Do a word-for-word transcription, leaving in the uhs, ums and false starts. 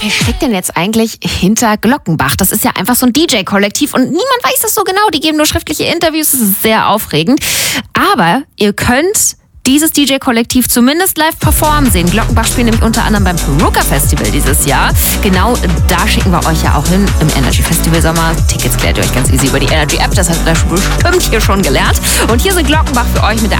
wer steckt denn jetzt eigentlich hinter Glockenbach? Das ist ja einfach so ein D J-Kollektiv und niemand weiß das so genau. Die geben nur schriftliche Interviews, das ist sehr aufregend. Aber ihr könnt dieses D J-Kollektiv zumindest live performen sehen. Glockenbach spielen nämlich unter anderem beim Peruka Festival dieses Jahr. Genau da schicken wir euch ja auch hin im Energy Festival Sommer. Tickets klärt ihr euch ganz easy über die Energy App, das habt ihr bestimmt hier schon gelernt. Und hier sind Glockenbach für euch mit der